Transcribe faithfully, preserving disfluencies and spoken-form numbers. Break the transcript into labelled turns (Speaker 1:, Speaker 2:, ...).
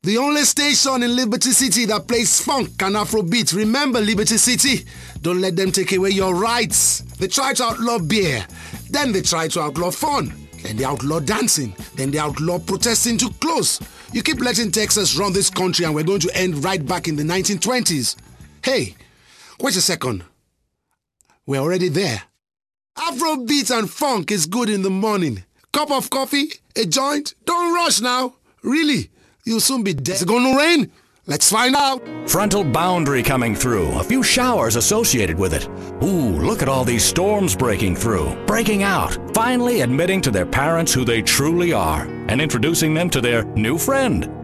Speaker 1: The only station in Liberty City that plays funk and Afrobeat. Remember Liberty City? Don't let them take away your rights. They try to outlaw beer. Then they try to outlaw fun. Then they outlaw dancing. Then they outlaw protesting too close. You keep letting Texas run this country and we're going to end right back in the nineteen twenties. Hey, wait a second. We're already there. Afrobeat and funk is good in the morning. Cup of coffee, a joint. Don't rush now. Really. You'll soon be dead. Is it going to rain? Let's find out.
Speaker 2: Frontal boundary coming through. A few showers associated with it. Ooh, look at all these storms breaking through. Breaking out. Finally admitting to their parents who they truly are. And introducing them to their new friend.